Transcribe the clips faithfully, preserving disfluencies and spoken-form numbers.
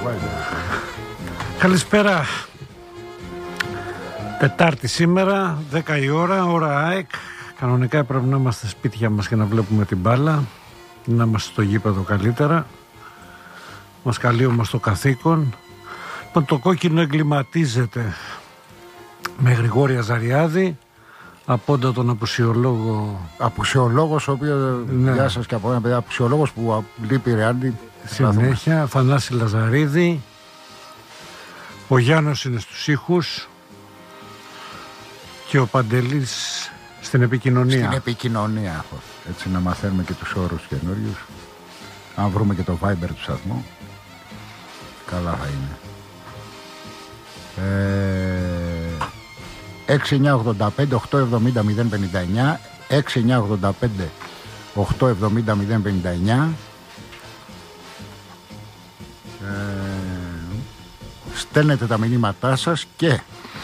Viber. Καλησπέρα. Τετάρτη σήμερα, δέκα η ώρα, ώρα ΑΕΚ. Κανονικά πρέπει να είμαστε σπίτια μας και να βλέπουμε την μπάλα, να είμαστε στο γήπεδο καλύτερα. Μας καλεί όμως το καθήκον. Το κόκκινο εγκληματίζεται με Γρηγόρη Αζαριάδη, απόντα τον απουσιολόγο. Απουσιολόγος, ο οποίος, ναι. Γεια σας και από ένα παιδί, απουσιολόγος που λείπει Ρεάντι. Συνέχεια, Θανάση Λαζαρίδη. Ο Γιάννος είναι στους ήχους και ο Παντελής στην επικοινωνία. Στην επικοινωνία, έτσι να μαθαίνουμε και τους όρους καινούριους. Αν βρούμε και το Viber του σταθμού, καλά θα είναι. έξι εννιά ογδόντα πέντε οκτακόσια εβδομήντα μηδέν πενήντα εννιά έξι εννιά ογδόντα πέντε οκτακόσια εβδομήντα μηδέν πενήντα εννιά. ε, Στέλνετε τα μηνύματά σας και...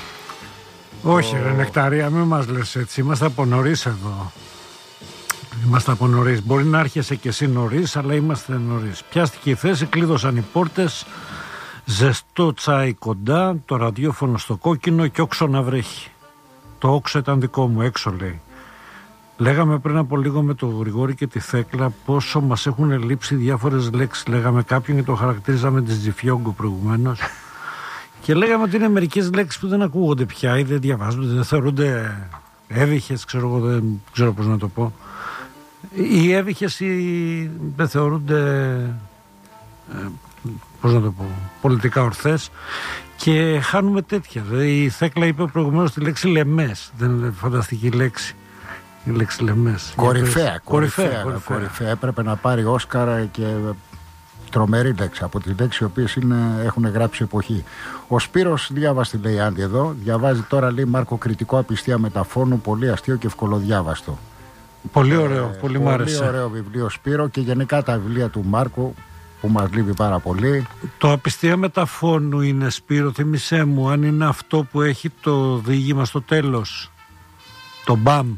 Όχι ρε Νεκταρία, μην μας λες έτσι, είμαστε από νωρίς εδώ. Είμαστε από νωρίς. Μπορεί να άρχεσαι και εσύ νωρίς, αλλά είμαστε νωρίς. Πιάστηκε η θέση, κλείδωσαν οι πόρτες. Ζεστό τσάι κοντά, το ραδιόφωνο στο κόκκινο και όξο να βρέχει. Το όξο ήταν δικό μου, έξω λέει. Λέγαμε πριν από λίγο με τον Γρηγόρη και τη Θέκλα πόσο μας έχουν λείψει διάφορες λέξεις. Λέγαμε κάποιον και το χαρακτηρίζαμε της Τζιφιόγκο προηγουμένως. Και λέγαμε ότι είναι μερικές λέξεις που δεν ακούγονται πια ή δεν διαβάζονται, δεν θεωρούνται έβυχες, ξέρω εγώ, δεν ξέρω πώς να το πω. Οι έβυχες ή δεν θεωρούνται... Ε, πώς να το πω, πολιτικά ορθές και χάνουμε τέτοια. Δηλαδή η Θέκλα είπε προηγουμένως τη λέξη λεμές, δεν είναι φανταστική λέξη η λέξη λεμές. Κορυφαία, κορυφαία, κορυφαία, κορυφαία. κορυφαία. Έπρεπε να πάρει Όσκαρα και τρομερή λέξη από τις λέξεις οι οποίες έχουν γράψει εποχή. Ο Σπύρος διάβαστη λέει Άντι εδώ, διαβάζει τώρα λέει Μάρκο κριτικό απιστία μεταφώνου, πολύ αστείο και ευκολοδιάβαστο. Πολύ ωραίο, ε, πολύ μ' άρεσε. Πολύ ωραίο βιβλίο Σπύρο και γενικά τα βιβλία του Μάρκου που μας λείπει πάρα πολύ. Το απιστία μεταφώνου είναι, Σπύρο, θύμισέ μου, αν είναι αυτό που έχει το διήγημα στο τέλος, το μπαμ.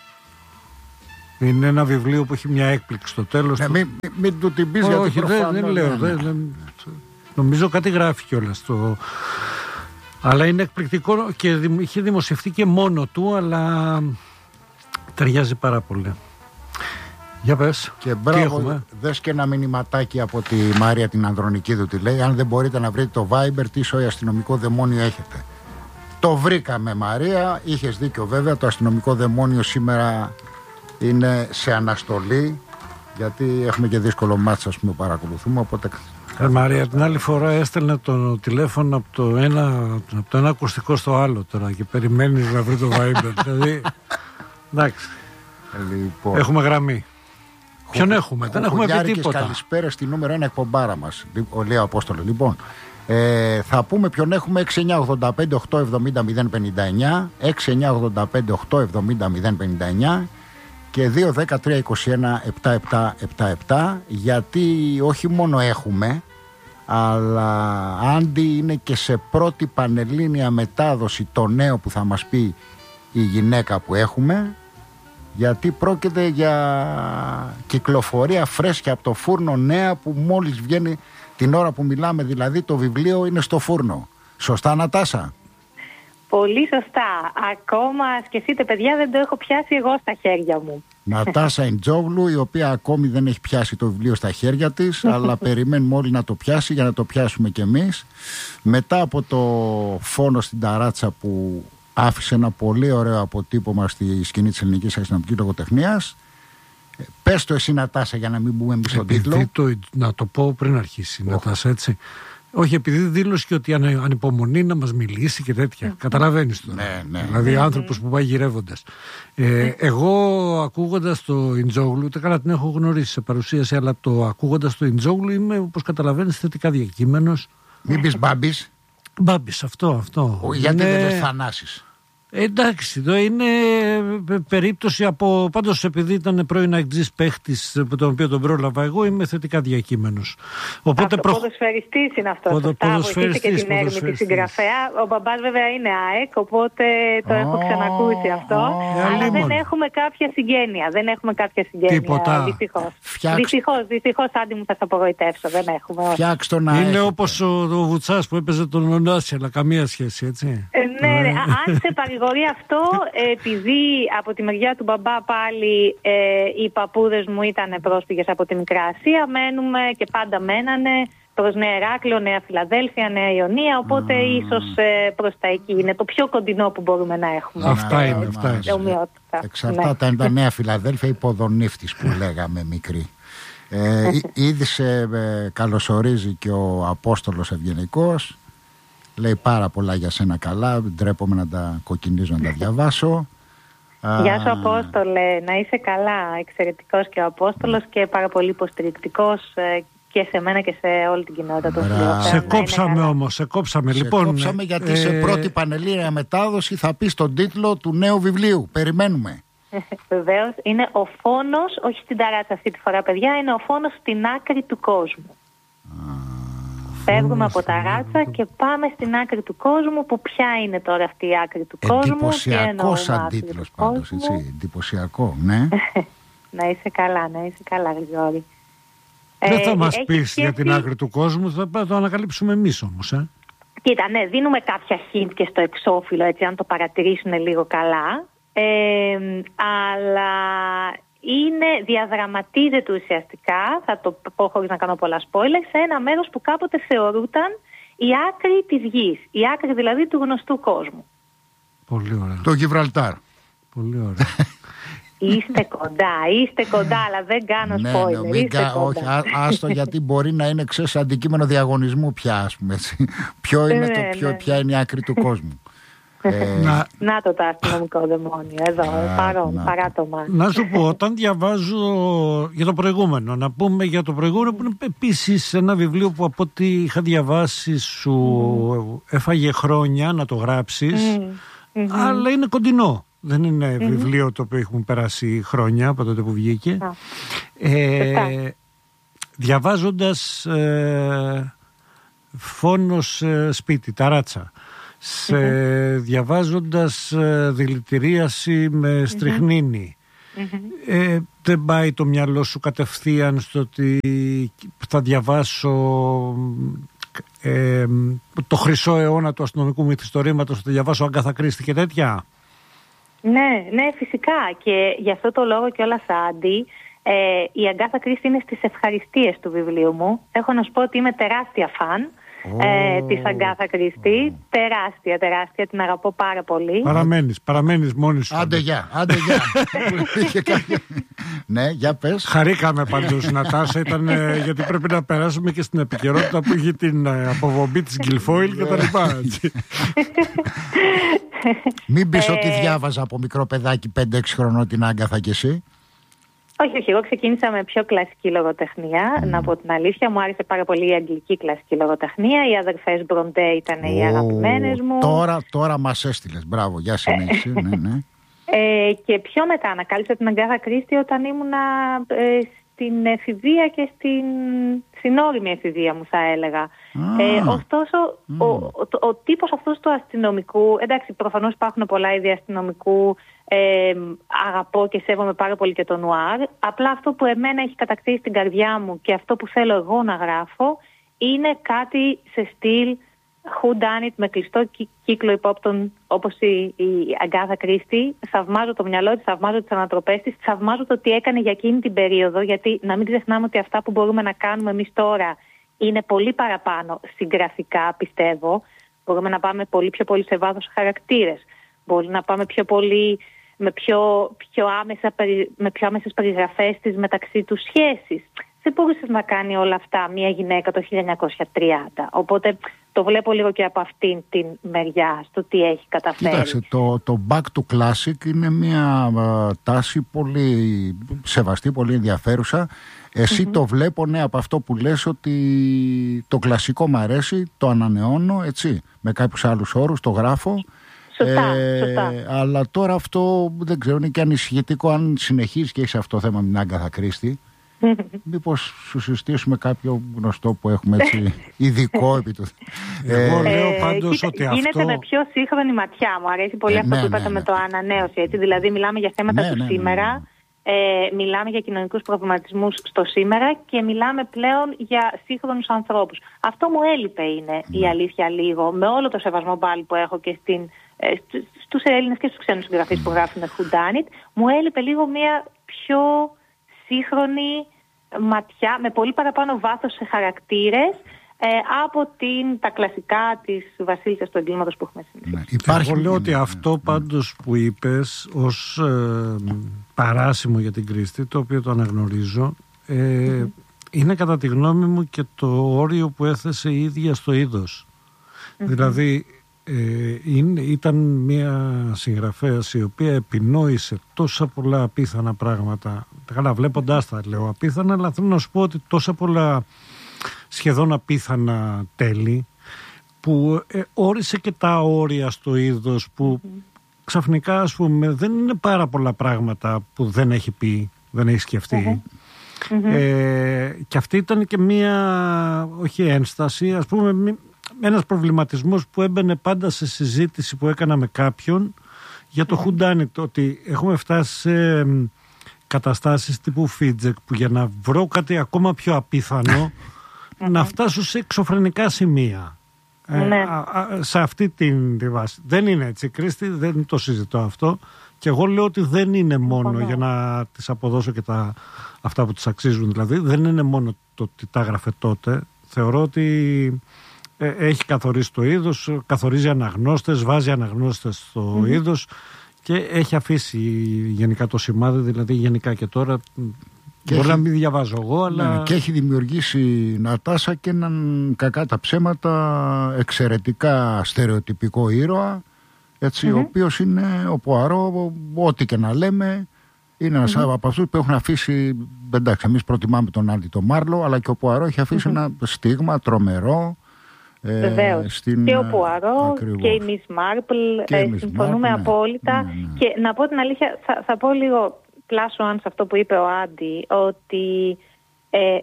Είναι ένα βιβλίο που έχει μια έκπληξη στο τέλος. Ναι, του... μην, μην, μην του την πεις, γιατί όχι, προφανώς, δεν, δεν λέω, ναι, δεν, ναι. δεν, νομίζω κάτι γράφει κιόλας το... Αλλά είναι εκπληκτικό και είχε δημοσιευτεί και μόνο του, αλλά ταιριάζει πάρα πολύ. Για πες, και μπράβο, δες και ένα μηνυματάκι από τη Μάρια την Ανδρονικίδου, τη λέει: αν δεν μπορείτε να βρείτε το Viber, τι σοϊ αστυνομικό δαιμόνιο έχετε. Το βρήκαμε, Μαρία, είχες δίκιο βέβαια. Το αστυνομικό δαιμόνιο σήμερα είναι σε αναστολή, γιατί έχουμε και δύσκολο μάτς, ας πούμε, παρακολουθούμε. Οπότε... Ε, Μαρία, την άλλη φορά έστελνε το τηλέφωνο από το ένα, από το ένα ακουστικό στο άλλο τώρα και περιμένεις να βρει το Viber. Δηλαδή, εντάξει, λοιπόν, έχουμε γραμμή. Ποιον έχουμε, δεν έχουμε πει τίποτα. Καλησπέρα στη νούμερο ένα εκπομπάρα μας, ο Λέω Απόστολο. Λοιπόν, ε, θα πούμε ποιον έχουμε. Έξι εννιά ογδόντα πέντε οκτακόσια εβδομήντα μηδέν πενήντα εννιά έξι εννιά ογδόντα πέντε οκτακόσια εβδομήντα μηδέν πενήντα εννιά και δύο δέκα τρία είκοσι ένα επτά επτά επτά επτά. Γιατί όχι μόνο έχουμε, αλλά Άντι είναι και σε πρώτη πανελλήνια μετάδοση το νέο που θα μας πει η γυναίκα που έχουμε, γιατί πρόκειται για κυκλοφορία φρέσκια από το φούρνο, νέα που μόλις βγαίνει την ώρα που μιλάμε, δηλαδή το βιβλίο είναι στο φούρνο. Σωστά, Νατάσα? Πολύ σωστά. Ακόμα σκεφτείτε, παιδιά, δεν το έχω πιάσει εγώ στα χέρια μου. Νατάσα Ιντζόγλου, η οποία ακόμη δεν έχει πιάσει το βιβλίο στα χέρια της, αλλά περιμένουμε όλοι να το πιάσει για να το πιάσουμε κι εμείς. Μετά από το φόνο στην ταράτσα που άφησε ένα πολύ ωραίο αποτύπωμα στη σκηνή της ελληνικής αστυνομικής λογοτεχνίας. Πες το εσύ, Νατάσα, για να μην μπούμε εμείς στον τίτλο. Το, να το πω πριν αρχίσει, oh. Νατάσα, έτσι. Όχι, επειδή δήλωσε και ότι ανε, ανυπομονεί να μας μιλήσει και τέτοια. Καταλαβαίνεις τώρα. Ναι, ναι. Δηλαδή, άνθρωπος που πάει γυρεύοντας. Ε, εγώ, ακούγοντας το Ιντζόγλου, ούτε καλά την έχω γνωρίσει σε παρουσίαση, αλλά το ακούγοντας το Ιντζόγλου είμαι, όπως καταλαβαίνεις, θετικά διακείμενος. Μην πεις Μπάμπης. Μπάμπης, αυτό, αυτό. Ο, γιατί είναι... δεν λες Θανάσης? Εντάξει, εδώ είναι περίπτωση από. Πάντως, επειδή ήταν πρώην αγκτζής παίχτης, τον οποίο τον πρόλαβα εγώ, είμαι θετικά διακείμενος. Οπότε προ... Ποδοσφαιριστής είναι αυτό. Ποδο... Βοηθήσει και την Έρμη τη συγγραφέα. Ο μπαμπάς βέβαια είναι ΑΕΚ, οπότε το oh, έχω ξανακούσει αυτό. Oh, αλλά oh, δεν oh. έχουμε κάποια συγγένεια. Δεν έχουμε κάποια συγγένεια. Τίποτα. Δυστυχώς. Φτιάξ... Δυστυχώς, δυστυχώς, Άντι μου, θα σε απογοητεύσω. Δεν έχουμε. Φτιάξ' τον ΑΕΚ. Είναι όπως ο, ο Βουτσάς που έπαιζε τον Ωνάση, αλλά καμία σχέση, έτσι. Ε, ναι, ναι. Αν σε παρηγορεί αυτό, επειδή από τη μεριά του μπαμπά πάλι ε, οι παππούδες μου ήταν πρόσφυγες από τη Μικρά Ασία, μένουμε και πάντα μένανε προς Νέα Ηράκλειο, Νέα Φιλαδέλφια, Νέα Ιωνία, οπότε mm. ίσως ε, προς τα εκεί είναι το πιο κοντινό που μπορούμε να έχουμε. Αυτά είναι, αυτά είναι. Εξαρτάται αν ήταν Νέα Φιλαδέλφια ή Ποδονύφτης που λέγαμε μικρή. Ε, ήδη σε ε, καλωσορίζει και ο Απόστολος Ευγενικός. Λέει πάρα πολλά για σένα καλά. Ντρέπομαι να τα κοκκινίζω, να τα διαβάσω. Γεια σου Απόστολε, να είσαι καλά. Εξαιρετικός και ο Απόστολος και πάρα πολύ υποστηρικτικός και σε μένα και σε όλη την κοινότητα των φιλοθέων. Σε κόψαμε όμως, σε κόψαμε. Σε λοιπόν, κόψαμε γιατί ε... σε πρώτη πανελλήνια μετάδοση θα πεις τον τίτλο του νέου βιβλίου. Περιμένουμε. Βεβαίως, είναι ο φόνος, όχι στην ταράτσα αυτή τη φορά παιδιά, είναι ο φόνος στην άκρη του κόσμου. Φεύγουμε από τα ράτσα και πάμε στην άκρη του κόσμου. Που ποια είναι τώρα αυτή η άκρη του κόσμου? Εντυπωσιακός αντίτλος πάντως, έτσι. Εντυπωσιακό, ναι. Να είσαι καλά, να είσαι καλά, Γρηγόρη. Δεν θα ε, μας πεις για την άκρη του κόσμου, θα το ανακαλύψουμε εμείς όμως, ε. Κοίτα, ναι, δίνουμε κάποια hint και στο εξώφυλλο, έτσι, αν το παρατηρήσουν λίγο καλά. Ε, αλλά... Είναι, διαδραματίζεται ουσιαστικά, θα το πω χωρίς να κάνω πολλά spoilers, σε ένα μέρος που κάποτε θεωρούταν η άκρη της γης. Η άκρη δηλαδή του γνωστού κόσμου. Πολύ ωραία. Το Γιβραλτάρ. Πολύ ωραία. Είστε κοντά, είστε κοντά, αλλά δεν κάνω spoiler. Ναι, ναι, κα... Όχι, α, άστο γιατί μπορεί να είναι ξέρεις, αντικείμενο διαγωνισμού πια, ας πούμε. Ποιο είναι το, ποιο, ναι. Ποια είναι η άκρη του κόσμου. Ε, να, να το το αστυνομικό δαιμόνιο εδώ, α, παρόν, να, παρά το μάτι. Να σου πω, όταν διαβάζω για το προηγούμενο, να πούμε για το προηγούμενο που είναι επίσης ένα βιβλίο που από ό,τι είχα διαβάσει σου mm. έφαγε χρόνια να το γράψεις, mm. Mm-hmm. αλλά είναι κοντινό. Δεν είναι mm-hmm. βιβλίο το οποίο έχουμε περάσει χρόνια από τότε που βγήκε. Ah. Ε, διαβάζοντας ε, φόνος ε, σπίτι, ταράτσα. Σε mm-hmm. διαβάζοντας ε, δηλητηρίαση με στριχνίνη. Mm-hmm. Ε, δεν πάει το μυαλό σου κατευθείαν στο ότι θα διαβάσω ε, το χρυσό αιώνα του αστυνομικού μυθιστορήματος, θα διαβάσω Αγκάθα Κρίστη και τέτοια? Ναι, ναι, φυσικά. Και γι' αυτό το λόγο κιόλας, Άντι, ε, η Αγκάθα Κρίστη είναι στις ευχαριστίες του βιβλίου μου. Έχω να σου πω ότι είμαι τεράστια φαν. Oh. Ε, της Αγκάθα Κρίστη. Oh. Τεράστια, τεράστια, την αγαπώ πάρα πολύ. Παραμένεις, παραμένεις μόνη σου. Άντε γεια, άντε γεια. Ναι, για πες. Χαρήκαμε πάντως, Νατάσα, ήταν, ε, γιατί πρέπει να περάσουμε και στην επικαιρότητα που είχε την ε, αποβομπή της Γκυλφόιλ και τα λοιπά. Μην πεις ότι διάβαζα από μικρό παιδάκι πέντε έξι χρονών την Άγκαθα κι εσύ. Όχι, όχι. Εγώ ξεκίνησα με πιο κλασική λογοτεχνία. Mm. Να πω την αλήθεια, μου άρεσε πάρα πολύ η αγγλική κλασική λογοτεχνία. Οι αδερφές Μπροντέ ήταν oh, οι αγαπημένες μου. Τώρα, τώρα μας έστειλες. Μπράβο, γεια συνέχιση. ναι, ναι. Ε, και πιο μετά ανακάλυψα την Αγκάθα Κρίστη όταν ήμουνα ε, στην εφηβεία και στην συνόριμη εφηβεία μου, θα έλεγα. Ah. Ε, ωστόσο, mm. ο, ο, ο, ο τύπος αυτός του αστυνομικού, εντάξει, προφανώς υπάρχουν πολλά είδη αστυνομικού. Ε, αγαπώ και σέβομαι πάρα πολύ και το νουάρ. Απλά αυτό που εμένα έχει κατακτήσει την καρδιά μου και αυτό που θέλω εγώ να γράφω είναι κάτι σε στυλ who done it, με κλειστό κύκλο υπόπτων, όπως η, η Αγκάθα Κρίστη. Θαυμάζω το μυαλό της, θαυμάζω τις ανατροπές της, θαυμάζω το τι έκανε για εκείνη την περίοδο, γιατί να μην ξεχνάμε ότι αυτά που μπορούμε να κάνουμε εμείς τώρα είναι πολύ παραπάνω συγγραφικά, πιστεύω. Μπορούμε να πάμε πολύ πιο πολύ σε βάθος χαρακτήρες. Μπορεί να πάμε πιο πολύ με πιο, πιο, άμεσα, με πιο άμεσες περιγραφές της μεταξύ τους σχέσεις. Δεν μπορούσε να κάνει όλα αυτά μια γυναίκα το χίλια εννιακόσια τριάντα. Οπότε το βλέπω λίγο και από αυτήν την μεριά, στο τι έχει καταφέρει. Κοίταξε, το, το back to classic είναι μια uh, τάση πολύ σεβαστή, πολύ ενδιαφέρουσα. Εσύ mm-hmm. το βλέπω, ναι, από αυτό που λες, ότι το κλασικό μου αρέσει, το ανανεώνω, έτσι, με κάποιους άλλους όρους, το γράφω. Σωστά, ε, σωστά. Αλλά τώρα αυτό δεν ξέρω, είναι και ανησυχητικό αν συνεχίζει και έχει αυτό το θέμα με την Άγκαθα Κρίστη. Μήπως σου συστήσουμε κάποιο γνωστό που έχουμε έτσι ειδικό επί του. Εγώ λέω Ε, πάντως κοίτα, ότι γίνεται αυτό... με πιο σύγχρονη ματιά. Μου αρέσει πολύ Ε, αυτό ναι, που είπατε ναι, ναι. με το ανανέωση. Έτσι. Δηλαδή, μιλάμε για θέματα Ναι, του ναι, ναι, σήμερα, ναι. Ε, μιλάμε για κοινωνικούς προβληματισμούς στο σήμερα και μιλάμε πλέον για σύγχρονους ανθρώπους. Αυτό μου έλειπε, είναι Ναι. η αλήθεια λίγο, με όλο το σεβασμό πάλι που έχω και στην, ε, στους Έλληνες και στους ξένους συγγραφείς που γράφουν whodunit, μου έλειπε λίγο μια πιο σύγχρονη ματιά, με πολύ παραπάνω βάθος σε χαρακτήρες, ε, από την, τα κλασικά της βασίλισσας του εγκλήματος που έχουμε συνηθίσει. Ναι, υπάρχει... Εγώ λέω ότι ναι, αυτό πάντως που είπες ως ε, παράσημο για την Κρίστη, το οποίο το αναγνωρίζω, ε, mm-hmm. είναι κατά τη γνώμη μου και το όριο που έθεσε η ίδια στο είδος. Mm-hmm. Δηλαδή ε, είναι, ήταν μια συγγραφέας η οποία επινόησε τόσα πολλά απίθανα πράγματα. Καλά, βλέποντάς τα λέω απίθανα, αλλά θέλω να σου πω ότι τόσα πολλά σχεδόν απίθανα τέλη που ε, όρισε και τα όρια στο είδος που mm-hmm. ξαφνικά, ας πούμε, δεν είναι πάρα πολλά πράγματα που δεν έχει πει, δεν έχει σκεφτεί. Mm-hmm. Ε, και αυτή ήταν και μία, όχι ένσταση, ας πούμε, ένας προβληματισμός που έμπαινε πάντα σε συζήτηση που έκανα με κάποιον για το mm-hmm. whodunit, ότι έχουμε φτάσει σε καταστάσεις τύπου Φίτζεκ που για να βρω κάτι ακόμα πιο απίθανο να φτάσω σε εξωφρενικά σημεία. Ε, ναι. α, α, σε αυτή την τη βάση. Δεν είναι έτσι, Κρίστη, δεν το συζητώ αυτό. Και εγώ λέω ότι δεν είναι μόνο, για να τις αποδώσω και τα, αυτά που τις αξίζουν δηλαδή, δεν είναι μόνο το ότι τα έγραφε τότε. Θεωρώ ότι ε, έχει καθορίσει το είδος, καθορίζει αναγνώστες, βάζει αναγνώστες στο mm-hmm. είδος και έχει αφήσει γενικά το σημάδι, δηλαδή γενικά και τώρα... Και μπορεί έχει... να μην διαβάζω εγώ, αλλά... Ναι, και έχει δημιουργήσει, Νατάσα, και έναν, κακά τα ψέματα, εξαιρετικά στερεοτυπικό ήρωα, έτσι, mm-hmm. ο οποίος είναι ο Πουαρό, ό,τι και να λέμε, είναι ένας mm-hmm. από αυτούς που έχουν αφήσει, εντάξει, εμείς προτιμάμε τον Άντι τον Μάρλο, αλλά και ο Πουαρό έχει αφήσει mm-hmm. ένα στίγμα τρομερό. Βεβαίως. Ε, στην... Και ο Πουαρό και η Μις Μάρπλ, ε, συμφωνούμε Marple, απόλυτα. Ναι, ναι, ναι. Και να πω την αλήθεια, θα, θα πω λίγο... πλάσω αν σε αυτό που είπε ο Άντι, ότι ε,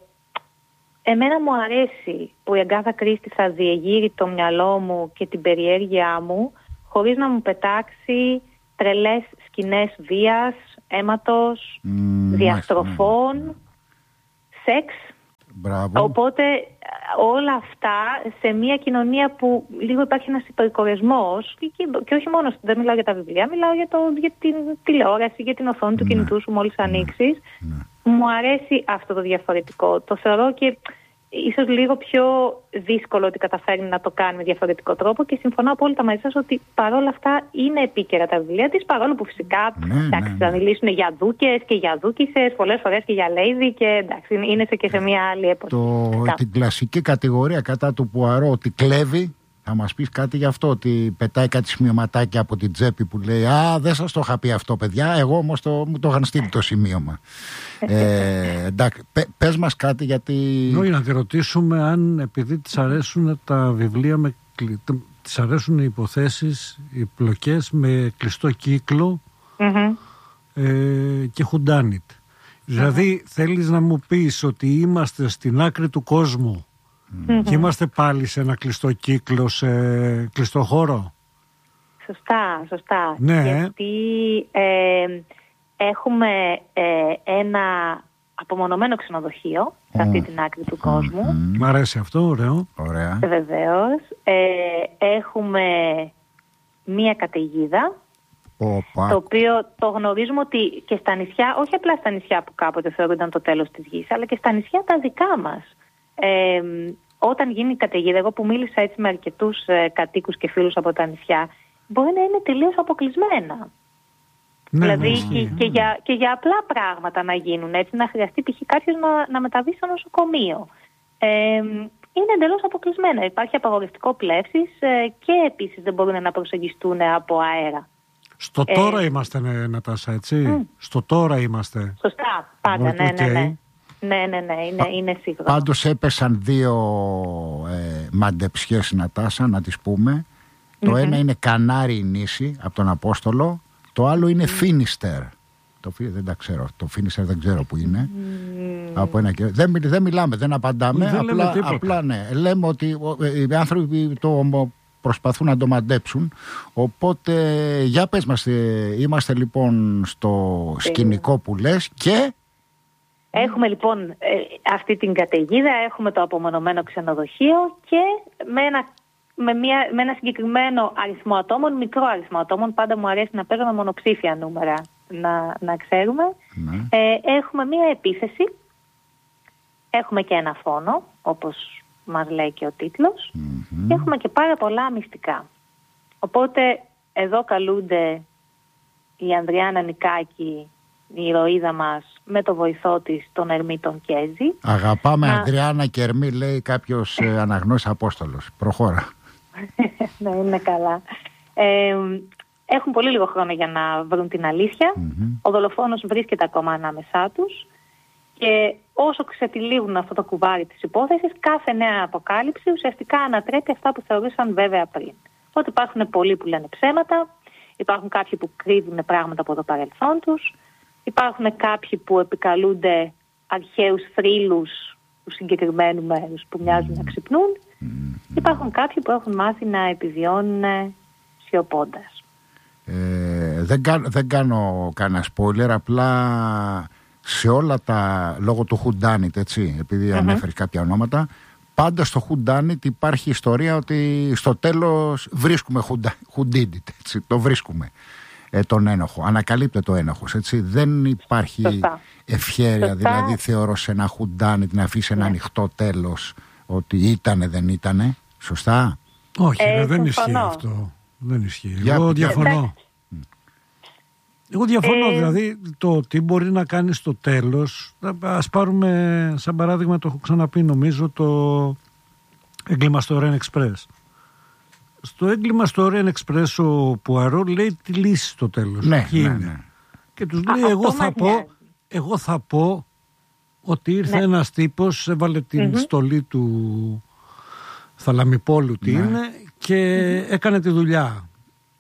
εμένα μου αρέσει που η Αγκάθα Κρίστη θα διεγείρει το μυαλό μου και την περιέργειά μου χωρίς να μου πετάξει τρελές σκηνές βίας, αίματος, mm, διαστροφών, ναι. σεξ. Μπράβο. Οπότε όλα αυτά σε μια κοινωνία που λίγο υπάρχει ένας υπερκορεσμός και, και όχι μόνο, δεν μιλάω για τα βιβλία, μιλάω για, το, για την τηλεόραση, για την οθόνη του ναι. κινητού σου μόλις ναι. ανοίξεις. Ναι. Μου αρέσει αυτό το διαφορετικό. Το θεωρώ και ίσως λίγο πιο δύσκολο ότι καταφέρνει να το κάνει με διαφορετικό τρόπο και συμφωνώ απόλυτα μαζί σας ότι παρόλα αυτά είναι επίκαιρα τα βιβλία της, παρόλο που φυσικά ναι, εντάξει, ναι, ναι. θα μιλήσουν για δούκες και για δούκισσες, πολλές φορές και για λέιδι και εντάξει, είναι σε και σε μια άλλη εποχή. Το, την κλασική κατηγορία κατά του Πουαρό ότι κλέβει, θα μας πεις κάτι γι' αυτό, ότι πετάει κάτι σημειωματάκια από την τσέπη που λέει «Α, δεν σας το είχα πει αυτό, παιδιά, εγώ όμως το, μου το είχαν στείλει το σημείωμα». ε, εντάξει, πε, πες μας κάτι γιατί... Νόη, να τη ρωτήσουμε αν επειδή της αρέσουν τα βιβλία με, της αρέσουν οι υποθέσεις, οι πλοκές με κλειστό κύκλο mm-hmm. ε, και whodunit. Mm-hmm. Δηλαδή θέλεις να μου πεις ότι είμαστε στην άκρη του κόσμου mm-hmm. και είμαστε πάλι σε ένα κλειστό κύκλο, σε κλειστό χώρο. Σωστά, σωστά. Ναι. Γιατί ε, έχουμε ε, ένα απομονωμένο ξενοδοχείο σε αυτή mm. την άκρη του κόσμου. Mm. Μ' αρέσει αυτό, ωραίο. Ωραία. Βεβαίως. Ε, έχουμε μία καταιγίδα, Οπα. το οποίο το γνωρίζουμε ότι και στα νησιά, όχι απλά στα νησιά που κάποτε θεωρούνταν το τέλος της γης, αλλά και στα νησιά τα δικά μας. Ε, όταν γίνει η καταιγίδα, εγώ που μίλησα έτσι με αρκετούς ε, κατοίκους και φίλους από τα νησιά, μπορεί να είναι τελείως αποκλεισμένα. Ναι, δηλαδή ναι, και, και, για, και για απλά πράγματα να γίνουν, έτσι, να χρειαστεί π.χ. κάποιος να, να μεταβεί στο νοσοκομείο. Ε, είναι εντελώς αποκλεισμένα. Υπάρχει απαγορευτικό πλεύσης ε, και επίσης δεν μπορούν να προσεγγιστούν από αέρα. Στο ε, τώρα είμαστε, ναι, Νατάσα, έτσι. Mm. Στο τώρα είμαστε. Σωστά, πάντα, ναι, ναι, ναι. Ναι, ναι, ναι, είναι, είναι σίγουρο. Πάντως έπεσαν δύο ε, μαντεψιές, Νατάσα, να τις πούμε. Το Mm-hmm. ένα είναι Κανάρι η νήσι από τον Απόστολο. Το άλλο είναι Φίνιστερ. Το δεν τα ξέρω. Το Φίνιστερ δεν ξέρω που είναι. Mm. Από ένα και... δεν, δεν μιλάμε, δεν απαντάμε. Δεν απλά, λέμε απλά ναι. Λέμε ότι οι άνθρωποι το προσπαθούν να το μαντέψουν. Οπότε για πες μας, είμαστε λοιπόν στο σκηνικό που λες και... Έχουμε λοιπόν ε, αυτή την καταιγίδα, έχουμε το απομονωμένο ξενοδοχείο και με ένα, με, μια, με ένα συγκεκριμένο αριθμό ατόμων, μικρό αριθμό ατόμων, πάντα μου αρέσει να παίρνω μονοψήφια νούμερα να, να ξέρουμε. Ναι. Ε, έχουμε μια επίθεση, έχουμε και ένα φόνο, όπως μας λέει και ο τίτλος, Mm-hmm. και έχουμε και πάρα πολλά μυστικά. Οπότε εδώ καλούνται η Ανδριάννα Νικάκη, η ηρωίδα μας, με το βοηθό της, τον Ερμή τον Κέζη. Αγαπάμε να... Ανδριάννα και Ερμή, λέει κάποιος ε, αναγνώστης Απόστολος. Προχώρα. Ναι, είναι καλά. Ε, έχουν πολύ λίγο χρόνο για να βρουν την αλήθεια. Mm-hmm. Ο δολοφόνος βρίσκεται ακόμα ανάμεσά τους. Και όσο ξετυλίγουν αυτό το κουβάρι της υπόθεσης, κάθε νέα αποκάλυψη ουσιαστικά ανατρέπει αυτά που θεωρούσαν βέβαια πριν. Ότι υπάρχουν πολλοί που λένε ψέματα, υπάρχουν κάποιοι που κρύβουν πράγματα από το παρελθόν τους, υπάρχουν κάποιοι που επικαλούνται αρχαίους θρύλους του συγκεκριμένου μέρους που μοιάζουν να ξυπνούν, υπάρχουν κάποιοι που έχουν μάθει να επιβιώνουν σιωπώντας. Ε, δεν, κα, δεν κάνω κανένα spoiler, απλά σε όλα τα, λόγω του Whodunit, έτσι, επειδή mm-hmm. ανέφερες κάποια ονόματα, πάντα στο Whodunit υπάρχει ιστορία ότι στο τέλος βρίσκουμε Whodunit, έτσι, το βρίσκουμε ε, τον ένοχο, ανακαλύπτεται ο ένοχος, έτσι, δεν υπάρχει Σωστά. ευχέρεια, Σωστά. δηλαδή θεωρώ σε ένα Whodunit να αφήσει ένα ναι. ανοιχτό τέλος ότι ήτανε δεν ήτανε, σωστά? Όχι, Ε, δεν ισχύει συμφωνώ. αυτό. Δεν ισχύει. Για, Εγώ για. διαφωνώ. Εγώ διαφωνώ, Ε, δηλαδή το τι μπορεί να κάνει στο τέλος. Ας πάρουμε σαν παράδειγμα, το έχω ξαναπεί νομίζω, το έγκλημα στο Orient Express. Στο έγκλημα στο Orient Express ο Πουαρό λέει τη λύση στο τέλος. Ναι, Εκεί ναι, είναι. ναι. Και τους Α, λέει εγώ αυτό θα, μας πω, νοιάζει. εγώ θα πω ότι ήρθε Ναι. ένας τύπος, έβαλε την Mm-hmm. στολή του Θαλαμιπόλου τι Ναι. είναι και Mm-hmm. έκανε τη δουλειά.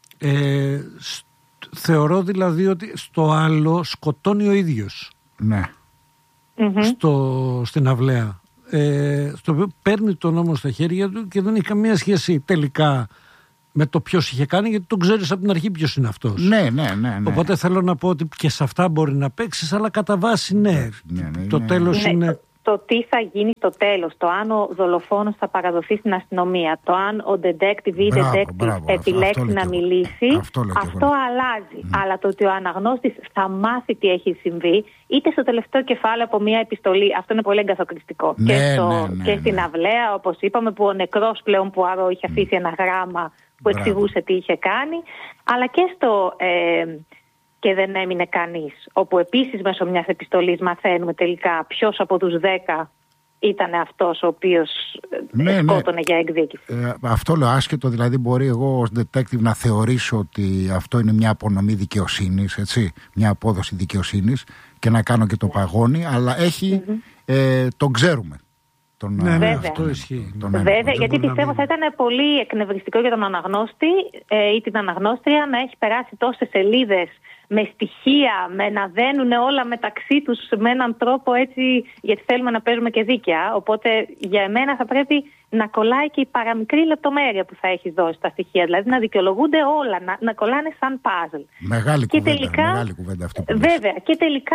Ε, σ, θεωρώ δηλαδή ότι στο άλλο σκοτώνει ο ίδιος Ναι. Mm-hmm. στο, στην αυλαία. Ε, στο οποίο παίρνει τον νόμο στα χέρια του και δεν έχει καμία σχέση τελικά με το ποιος είχε κάνει, γιατί τον ξέρεις από την αρχή ποιος είναι αυτός. Ναι, ναι, ναι, ναι. Οπότε θέλω να πω ότι και σε αυτά μπορεί να παίξεις, αλλά κατά βάση ναι. Ναι, ναι, Το ναι. τέλος Ναι, είναι... το, το τι θα γίνει στο τέλος, το αν ο δολοφόνος θα παραδοθεί στην αστυνομία, το αν ο detective ή η Μπράβο, detective μπράβο, επιλέξει αυτό λέω να κι εγώ. μιλήσει, Αυτό λέω κι αυτό εγώ. αλλάζει. Αλλά το ότι ο αναγνώστης θα μάθει τι έχει συμβεί, είτε στο τελευταίο κεφάλαιο από μια επιστολή, αυτό είναι πολύ εγκαθοκριστικό. Ναι, και στο, ναι, ναι, και ναι. στην αυλαία, όπως είπαμε, που ο νεκρός πλέον Πουαρό είχε αφήσει ένα γράμμα που Μπράβο. εξηγούσε τι είχε κάνει, αλλά και στο... Ε, και δεν έμεινε κανείς, όπου επίσης μέσω μιας επιστολής μαθαίνουμε τελικά ποιος από τους δέκα ήταν αυτός ο οποίος Ναι, ναι. σκότωνε για εκδίκηση. Ε, αυτό λέω άσχετο, δηλαδή μπορεί εγώ ως detective να θεωρήσω ότι αυτό είναι μια απονομή δικαιοσύνης, έτσι, μια απόδοση δικαιοσύνης και να κάνω και το παγόνι, αλλά έχει, mm-hmm. ε, τον ξέρουμε. Τον, Ναι, ναι, Βέβαια. αυτό ισχύει. τον Βέβαια, ένοχο. γιατί μπορεί να πιστεύω μην- θα ήταν πολύ εκνευριστικό για τον αναγνώστη ε, ή την αναγνώστρια να έχει περάσει τόσες σελίδες με στοιχεία, με να δένουν όλα μεταξύ τους με έναν τρόπο έτσι, γιατί θέλουμε να παίζουμε και δίκαια. Οπότε για εμένα θα πρέπει να κολλάει και η παραμικρή λεπτομέρεια που θα έχεις δώσει στα στοιχεία. Δηλαδή να δικαιολογούνται όλα, να, να κολλάνε σαν παζλ. Μεγάλη Και κουβέντα, τελικά- μεγάλη κουβέντα αυτή που λες. Βέβαια, και τελικά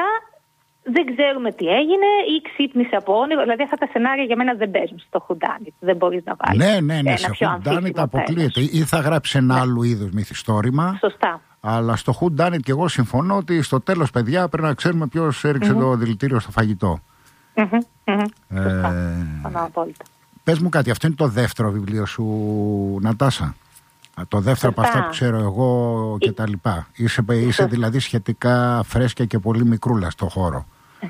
δεν ξέρουμε τι έγινε ή ξύπνησε από όνειρο. Δηλαδή αυτά τα σενάρια για μένα δεν παίζουν στο Whodunit. Δεν μπορείς να βάλεις Ναι, ναι, ναι, ένα σε πιο Whodunit αμφίσιμο αποκλείεται. τέλος. Ή θα γράψει ένα άλλο είδος μυθιστόρημα. Σωστά. Αλλά στο Whodunit και εγώ συμφωνώ ότι στο τέλος, παιδιά, πρέπει να ξέρουμε ποιος έριξε Mm-hmm. το δηλητήριο στο φαγητό. Μμμ, μμμ. Ε, Σωστά. Συμφωνώ απόλυτα. Πες μου κάτι, αυτό είναι το δεύτερο βιβλίο σου, Νατάσα? Α, το δεύτερο από Σωστά. αυτά που ξέρω εγώ και τα λοιπά. Είσαι, είσαι δηλαδή σχετικά φρέσκια και πολύ μικρούλα στο χώρο.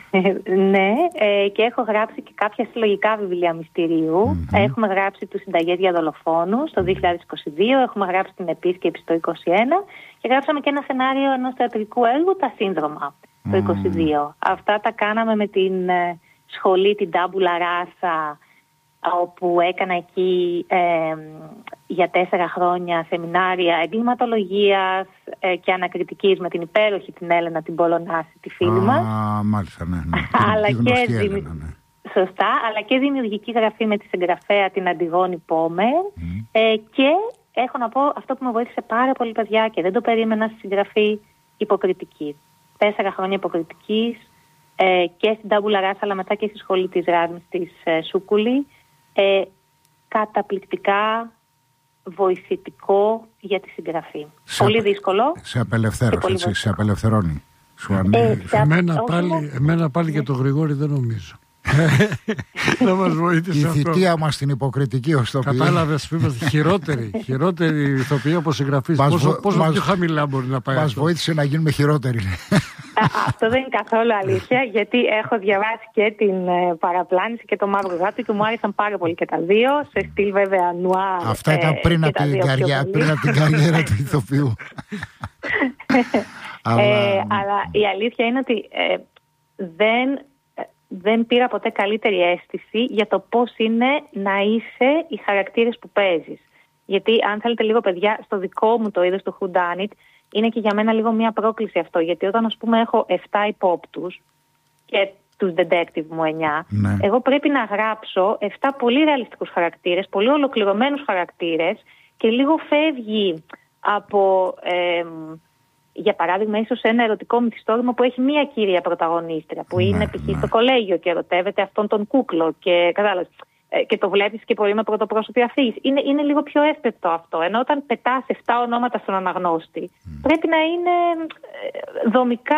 Ναι, ε, και έχω γράψει και κάποια συλλογικά βιβλία μυστηρίου. Mm-hmm. Έχουμε γράψει τους συνταγές για δολοφόνους το δύο χιλιάδες είκοσι δύο, έχουμε γράψει την επίσκεψη το είκοσι ένα και γράψαμε και ένα σενάριο ενός θεατρικού έργου, τα Σύνδρομα, το είκοσι δύο. Αυτά τα κάναμε με την ε, σχολή, την Τάμπουλα Ράσα, όπου έκανα εκεί ε, για τέσσερα χρόνια σεμινάρια εγκληματολογίας ε, και ανακριτικής με την υπέροχη την Έλενα την Πολωνάση, τη φίλη μας. Α, μάλιστα, ναι, ναι. Αλλά τη και Έλενα, δημι... ναι. Σωστά, αλλά και δημιουργική γραφή με τη συγγραφέα την Αντιγόνη Πόμερ mm. ε, και έχω να πω αυτό που με βοήθησε πάρα πολύ, παιδιά, και δεν το περίμενα στη συγγραφή, υποκριτική. Τέσσερα χρόνια υποκριτικής ε, και στην Τάμπουλα Ράσα, αλλά μετά και στη σχολή της Ράσμης της ε, Σούκουλη. Ε, καταπληκτικά βοηθητικό για τη συγγραφή. Σε πολύ απε... δύσκολο. Σε απελευθέρωσε, έτσι, σε απελευθερώνει. Σου ε, σε... Εμένα, πάλι, εμένα πάλι και το Γρηγόρη δεν νομίζω. Να μας βοήθησε αυτό. Η θητεία μας στην υποκριτική ως το οποίο. Κατάλαβες, είμαστε χειρότεροι. Χειρότεροι ηθοποιοί από συγγραφείς. Πόσο, πόσο μας, πιο χαμηλά μπορεί να πάει. Μας αυτό. βοήθησε να γίνουμε χειρότεροι. Αυτό δεν είναι καθόλου αλήθεια, γιατί έχω διαβάσει και την ε, παραπλάνηση και το μαύρο γάτο και μου άρεσαν πάρα πολύ και τα δύο. Σε στυλ βέβαια νουάρ. Αυτά ήταν ε, πριν, από την, καριά, πριν από την καριέρα του ηθοποιού. αλλά... Ε, αλλά η αλήθεια είναι ότι ε, δεν... δεν πήρα ποτέ καλύτερη αίσθηση για το πώς είναι να είσαι οι χαρακτήρες που παίζεις. Γιατί αν θέλετε λίγο, παιδιά, στο δικό μου το είδος του Who Done It, είναι και για μένα λίγο μια πρόκληση αυτό. Γιατί όταν, ας πούμε, έχω εφτά υπόπτους και τους detective μου εννιά, ναι. εγώ πρέπει να γράψω εφτά πολύ ρεαλιστικούς χαρακτήρες, πολύ ολοκληρωμένους χαρακτήρες και λίγο φεύγει από... Ε, για παράδειγμα, ίσως ένα ερωτικό μυθιστόρημα που έχει μία κύρια πρωταγωνίστρια, που ναι, είναι π.χ. ναι. στο κολέγιο και ερωτεύεται αυτόν τον κούκλο και, κατάλαβες, και το βλέπεις και πολύ με πρωτοπρόσωπη αφήγηση. Είναι, είναι λίγο πιο εύπεπτο αυτό. Ενώ όταν πετάς εφτά ονόματα στον αναγνώστη, mm. πρέπει να είναι δομικά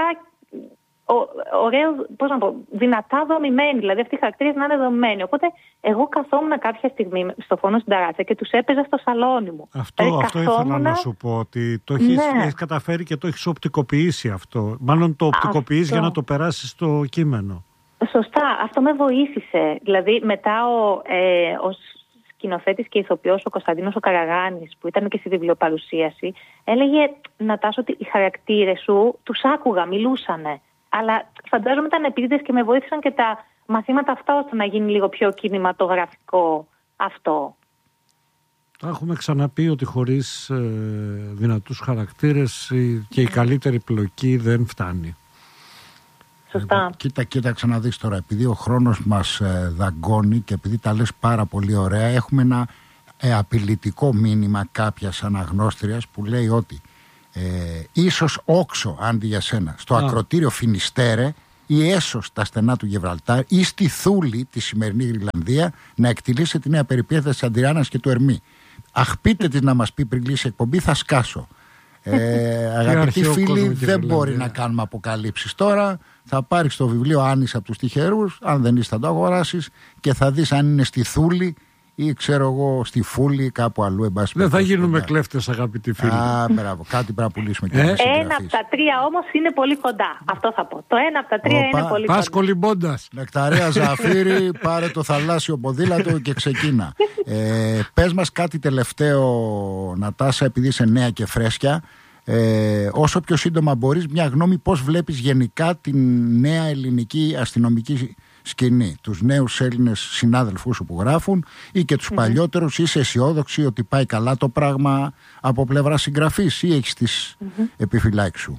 ωραίο, πώς να πω, δυνατά δομημένοι. Δηλαδή αυτοί οι χαρακτήρες να είναι δομημένοι. Οπότε εγώ καθόμουν κάποια στιγμή στο φόνο στην ταράτσα και τους έπαιζα στο σαλόνι μου. Αυτό, δηλαδή, αυτό καθόμουν... ήθελα να σου πω, ότι το έχεις, ναι. έχεις καταφέρει και το έχεις οπτικοποιήσει αυτό. Μάλλον το οπτικοποιείς αυτό. Για να το περάσεις στο κείμενο. Σωστά, αυτό με βοήθησε. Δηλαδή μετά ο, ε, ο σκηνοθέτης και ηθοποιός ο Κωνσταντίνος ο Καραγάνης, που ήταν και στη βιβλιοπαρουσίαση, έλεγε, Νατάσο, ότι οι χαρακτήρες σου τους άκουγα, μιλούσανε. Αλλά φαντάζομαι ήταν επίτηδες και με βοήθησαν και τα μαθήματα αυτά ώστε να γίνει λίγο πιο κινηματογραφικό αυτό. Τα έχουμε ξαναπεί ότι χωρίς ε, δυνατούς χαρακτήρες και η καλύτερη πλοκή δεν φτάνει. Σωστά. Εγώ, κοίτα, κοίταξε να δεις τώρα, επειδή ο χρόνος μας ε, δαγκώνει και επειδή τα λες πάρα πολύ ωραία, έχουμε ένα ε, απειλητικό μήνυμα κάποιας αναγνώστριας που λέει ότι Ε, ίσως όξο αντί για σένα στο Α. ακροτήριο Φινιστέρε ή έσως στα στενά του Γεβραλτάρ ή στη Θούλη τη σημερινή Γρυλανδία να εκτιλήσει τη νέα περιπέτεια της Αντιράνας και του Ερμή. Αχ, πείτε της να μας πει πριν κλείσει εκπομπή, θα σκάσω. ε, αγαπητοί φίλοι, δεν μπορεί να κάνουμε αποκαλύψεις τώρα. Θα πάρεις το βιβλίο Άνης από τους τυχερούς, αν δεν είσαι θα το αγοράσεις και θα δεις αν είναι στη Θούλη ή ξέρω εγώ στη Φούλη κάπου αλλού. Εμπάση, δεν θα γίνουμε κλέφτες, αγαπητοί φίλοι. Α, μπράβο, κάτι πρέπει να πουλήσουμε και ε? Ένα από τα τρία όμως είναι πολύ κοντά. Αυτό θα πω. Το ένα από τα τρία Οπα, είναι πολύ πας κοντά. κολυμπώντας. Νεκταρία Ζαφύρη, πάρε το θαλάσσιο ποδήλατο και ξεκίνα. ε, πες μας κάτι τελευταίο, Νατάσα, επειδή είσαι νέα και φρέσκια. Ε, όσο πιο σύντομα μπορείς, μια γνώμη πώς βλέπεις γενικά την νέα ελληνική αστυνομική σκηνή, τους νέους Έλληνες συνάδελφούς σου που γράφουν ή και τους mm-hmm. παλιότερους. Είσαι αισιόδοξη ότι πάει καλά το πράγμα από πλευρά συγγραφής ή έχεις τις mm-hmm. επιφυλάξεις σου?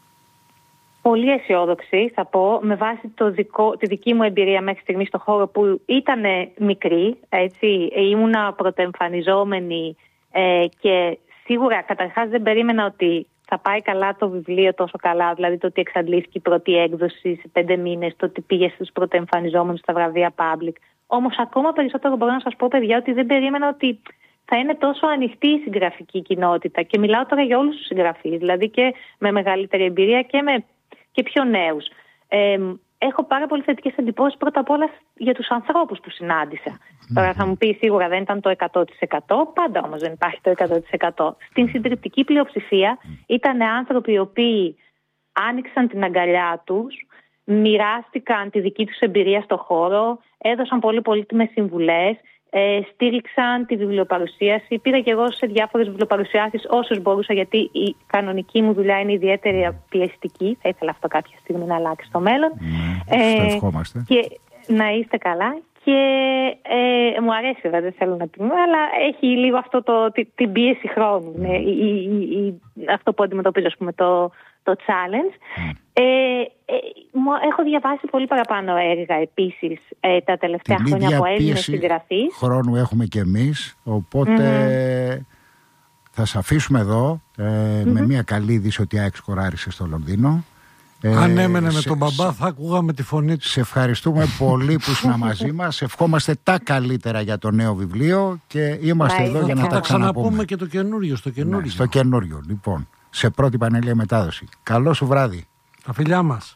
Πολύ αισιόδοξη θα πω, με βάση το δικό, τη δική μου εμπειρία μέχρι στιγμή στο χώρο που ήταν μικρή, έτσι, ήμουνα πρωτοεμφανιζόμενη ε, και σίγουρα καταρχάς δεν περίμενα ότι θα πάει καλά το βιβλίο τόσο καλά, δηλαδή το ότι εξαντλήθηκε η πρώτη έκδοση σε πέντε μήνες, το ότι πήγε στους πρωτοεμφανιζόμενους στα βραβεία Public. Όμως ακόμα περισσότερο μπορώ να σας πω, παιδιά, ότι δεν περίμενα ότι θα είναι τόσο ανοιχτή η συγγραφική κοινότητα. Και μιλάω τώρα για όλους τους συγγραφείς, δηλαδή και με μεγαλύτερη εμπειρία και, με, και πιο νέους. Ε, έχω πάρα πολύ θετικές εντυπώσεις πρώτα απ' όλα για τους ανθρώπους που συνάντησα. Mm-hmm. Τώρα θα μου πει σίγουρα δεν ήταν το εκατό τοις εκατό, πάντα όμως δεν υπάρχει το εκατό τοις εκατό. Στην συντριπτική πλειοψηφία ήταν άνθρωποι οι οποίοι άνοιξαν την αγκαλιά τους, μοιράστηκαν τη δική τους εμπειρία στο χώρο, έδωσαν πολύ πολύτιμες συμβουλές, ε, στήριξαν τη βιβλιοπαρουσίαση. Πήγα και εγώ σε διάφορες βιβλιοπαρουσιάσεις όσους μπορούσα, γιατί η κανονική μου δουλειά είναι ιδιαίτερα πιεστική. Θα ήθελα αυτό κάποια στιγμή να αλλάξει στο μέλλον. Mm, ε, ευχόμαστε. Και να είστε καλά Και ε, μου αρέσει βέβαια, δεν θέλω να την πω, αλλά έχει λίγο αυτό το, την, την πίεση χρόνου. Ναι, η, η, η, αυτό που αντιμετωπίζω, ας πούμε, το, το challenge. Mm. Ε, ε, έχω διαβάσει πολύ παραπάνω έργα επίσης ε, τα τελευταία την χρόνια που έγινε συγγραφή. Χρόνου έχουμε κι εμείς, οπότε mm-hmm. θα σε αφήσουμε εδώ ε, mm-hmm. με μια καλή είδηση ότι ΑΕΚ σκοράρισε στο Λονδίνο. Ε, Αν έμενε σε, με τον μπαμπά θα ακούγαμε τη φωνή του. Σε ευχαριστούμε πολύ που ήσουν μαζί μας. Ευχόμαστε τα καλύτερα για το νέο βιβλίο και είμαστε εδώ για να τα ξαναπούμε. Θα ξαναπούμε και το καινούριο, στο καινούριο. Ναι, στο καινούριο, λοιπόν. Σε πρώτη πανελλήνια μετάδοση. Καλό σου βράδυ. Τα φιλιά μας.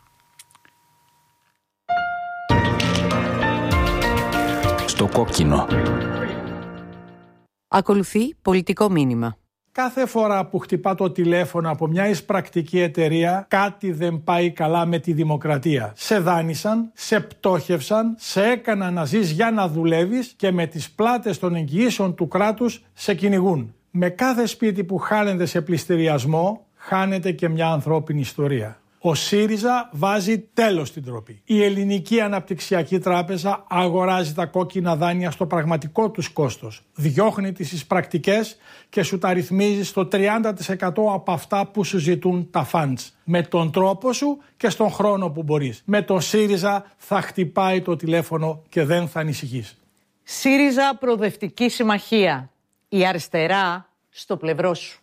Στο κόκκινο. Ακολουθεί πολιτικό μήνυμα. Κάθε φορά που χτυπά το τηλέφωνο από μια εισπρακτική εταιρεία, κάτι δεν πάει καλά με τη δημοκρατία. Σε δάνεισαν, σε πτώχευσαν, σε έκαναν να ζεις για να δουλεύεις και με τις πλάτες των εγγυήσεων του κράτους σε κυνηγούν. Με κάθε σπίτι που χάνεται σε πληστηριασμό, χάνεται και μια ανθρώπινη ιστορία. Ο ΣΥΡΙΖΑ βάζει τέλος στην ντροπή. Η Ελληνική Αναπτυξιακή Τράπεζα αγοράζει τα κόκκινα δάνεια στο πραγματικό τους κόστος. Διώχνει τις εισπρακτικές και σου τα ρυθμίζει στο τριάντα τοις εκατό από αυτά που σου ζητούν τα funds. Με τον τρόπο σου και στον χρόνο που μπορείς. Με τον ΣΥΡΙΖΑ θα χτυπάει το τηλέφωνο και δεν θα ανησυχείς. ΣΥΡΙΖΑ Προοδευτική Συμμαχία. Η αριστερά στο πλευρό σου.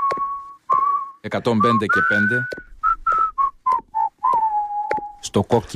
εκατόν πέντε και πέντε στο κόκκινο.